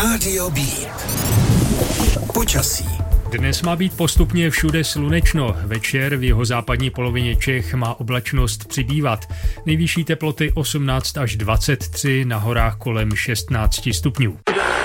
Rádio Beat. Počasí. Dnes má být postupně všude slunečno. Večer v jihozápadní polovině Čech má oblačnost přibývat. Nejvyšší teploty 18 až 23, na horách kolem 16 stupňů.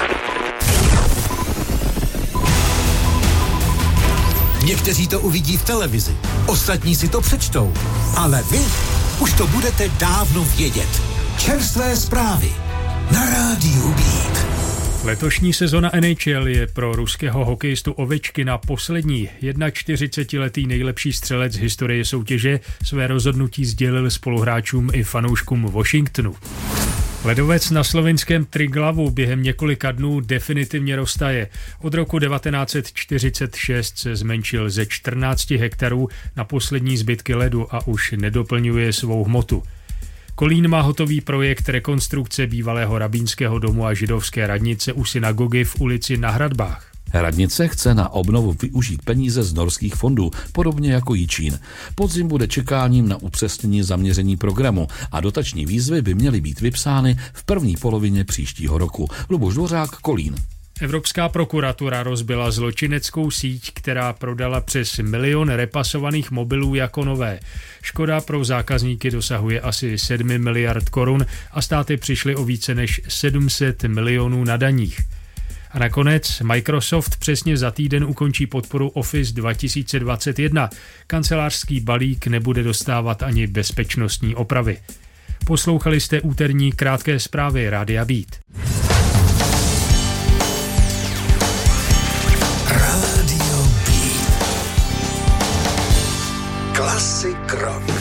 Někteří to uvidí v televizi, ostatní si to přečtou. Ale vy už to budete dávno vědět. Čerstvé zprávy na Rádiu Beat. Letošní sezona NHL je pro ruského hokejistu Ovečkina poslední. 41letý nejlepší střelec z historie soutěže své rozhodnutí sdělil spoluhráčům i fanouškům Washingtonu. Ledovec na slovinském Triglavu během několika dnů definitivně roztaje. Od roku 1946 se zmenšil ze 14 hektarů na poslední zbytky ledu a už nedoplňuje svou hmotu. Kolín má hotový projekt rekonstrukce bývalého rabínského domu a židovské radnice u synagogy v ulici Na Hradbách. Radnice chce na obnovu využít peníze z norských fondů, podobně jako Jičín. Podzim bude čekáním na upřesnění zaměření programu a dotační výzvy by měly být vypsány v první polovině příštího roku. Luboš Dvořák, Kolín. Evropská prokuratura rozbila zločineckou síť, která prodala přes 1 milion repasovaných mobilů jako nové. Škoda pro zákazníky dosahuje asi 7 miliard korun a státy přišly o více než 700 milionů na daních. A nakonec Microsoft přesně za týden ukončí podporu Office 2021. Kancelářský balík nebude dostávat ani bezpečnostní opravy. Poslouchali jste úterní krátké zprávy Rádia Beat.